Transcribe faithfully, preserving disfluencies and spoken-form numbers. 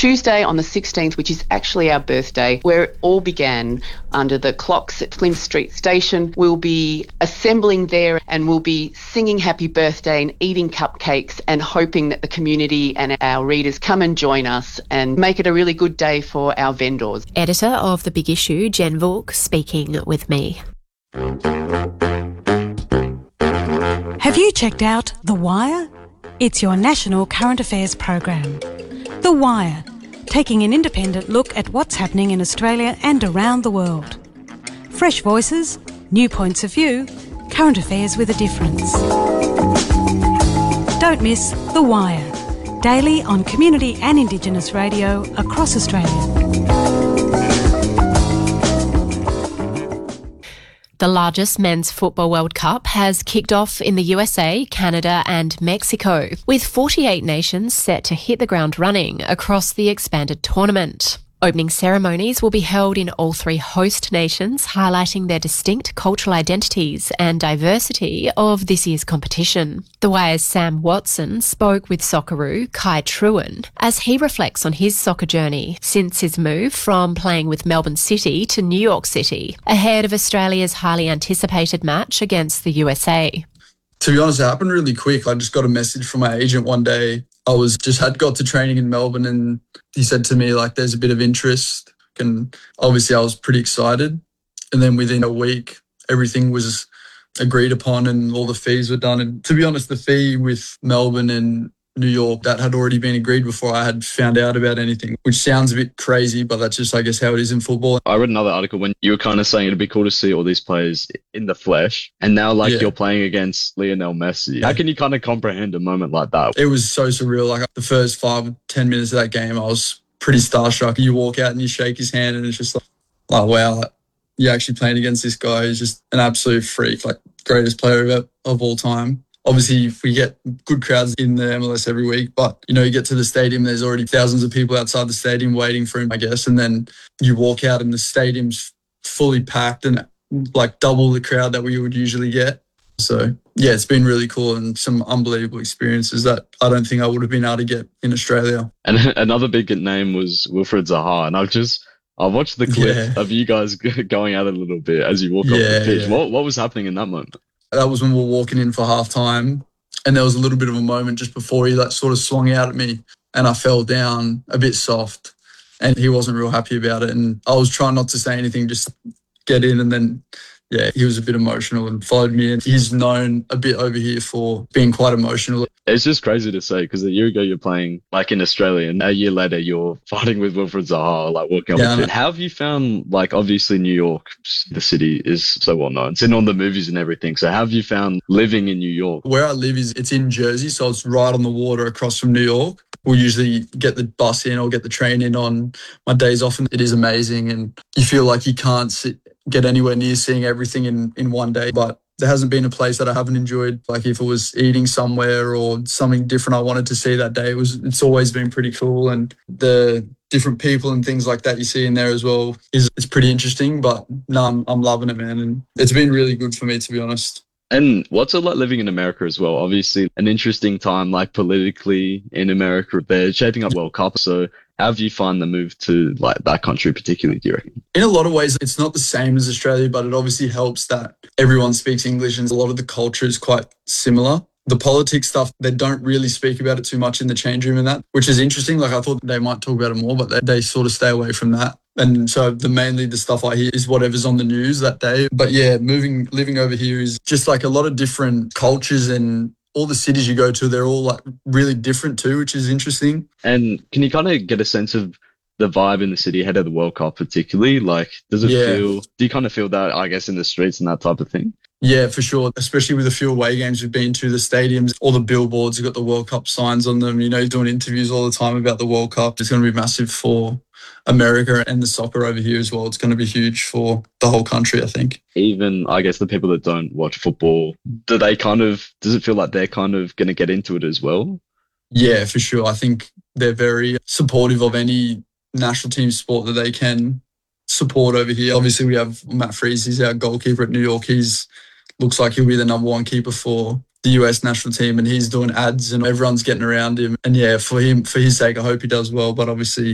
Tuesday on the sixteenth, which is actually our birthday, where it all began under the clocks at Flint Street Station. We'll be assembling there and we'll be singing happy birthday and eating cupcakes and hoping that the community and our readers come and join us and make it a really good day for our vendors. Editor of The Big Issue, Jen Vook, speaking with me. Have you checked out The Wire? It's your national current affairs program. The Wire, taking an independent look at what's happening in Australia and around the world. Fresh voices, new points of view, current affairs with a difference. Don't miss The Wire, daily on community and Indigenous radio across Australia. The largest men's football World Cup has kicked off in the U S A, Canada and Mexico, with forty-eight nations set to hit the ground running across the expanded tournament. Opening ceremonies will be held in all three host nations, highlighting their distinct cultural identities and diversity of this year's competition. The Wire's Sam Watson spoke with Socceroo Kai Truen as he reflects on his soccer journey since his move from playing with Melbourne City to New York City, ahead of Australia's highly anticipated match against the U S A. To be honest, it happened really quick. I just got a message from my agent one day. I was just had got to training in Melbourne and he said to me, like, there's a bit of interest. And obviously I was pretty excited. And then within a week, everything was agreed upon and all the fees were done. And to be honest, the fee with Melbourne and New York, that had already been agreed before I had found out about anything, which sounds a bit crazy, but that's just, I guess, how it is in football. I read another article when you were kind of saying it'd be cool to see all these players in the flesh, and now like yeah. you're playing against Lionel Messi. How can you kind of comprehend a moment like that? It was so surreal. Like the first five, ten minutes of that game, I was pretty starstruck. You walk out and you shake his hand and it's just like, oh, wow, like, you're actually playing against this guy who's just an absolute freak, like greatest player of, of all time. Obviously, we get good crowds in the M L S every week, but, you know, you get to the stadium, there's already thousands of people outside the stadium waiting for him, I guess. And then you walk out and the stadium's fully packed and like double the crowd that we would usually get. So, yeah, it's been really cool and some unbelievable experiences that I don't think I would have been able to get in Australia. And another big name was Wilfried Zaha. And I've just, I watched the clip yeah. of you guys going out a little bit as you walk yeah, off the pitch. Yeah. What, what was happening in that moment? That was when we were walking in for half time and there was a little bit of a moment just before he like sort of swung out at me and I fell down a bit soft and he wasn't real happy about it. And I was trying not to say anything, just get in. And then, yeah, he was a bit emotional and followed me. And he's known a bit over here for being quite emotional. It's just crazy to say because a year ago you're playing like in Australia and a year later you're fighting with Wilfried Zaha, like walking yeah, on the pitch. How have you found, like obviously New York, the city is so well known. It's in all the movies and everything. So how have you found living in New York? Where I live is it's in Jersey, so it's right on the water across from New York. We'll usually get the bus in or get the train in on my days off and it is amazing and you feel like you can't sit, get anywhere near seeing everything in, in one day. But there hasn't been a place that I haven't enjoyed. Like if it was eating somewhere or something different I wanted to see that day, it was, it's always been pretty cool. And the different people and things like that you see in there as well is it's pretty interesting. But no, I'm, I'm loving it, man. And it's been really good for me, to be honest. And what's it like living in America as well? Obviously an interesting time, like politically in America. They're shaping up World Cup. So how do you find the move to like that country particularly, do you reckon? In a lot of ways, it's not the same as Australia, but it obviously helps that everyone speaks English and a lot of the culture is quite similar. The politics stuff, they don't really speak about it too much in the change room and that, which is interesting. Like I thought they might talk about it more, but they, they sort of stay away from that. And so the mainly the stuff I hear is whatever's on the news that day. But yeah, moving, living over here is just like a lot of different cultures and all the cities you go to, they're all like really different too, which is interesting. And can you kind of get a sense of the vibe in the city ahead of the World Cup particularly? Like, does it yeah. feel, do you kind of feel that, I guess, in the streets and that type of thing? Yeah, for sure. Especially with a few away games we've been to, the stadiums, all the billboards have got the World Cup signs on them. You know, doing interviews all the time about the World Cup. It's going to be massive for America and the soccer over here as well. It's going to be huge for the whole country, I think. Even, I guess, the people that don't watch football, do they kind of, does it feel like they're kind of going to get into it as well? Yeah, for sure. I think they're very supportive of any national team sport that they can support over here. Obviously, we have Matt Freese, he's our goalkeeper at New York. He's looks like he'll be the number one keeper for the U S national team and he's doing ads and everyone's getting around him. And yeah, for him, for his sake, I hope he does well. But obviously,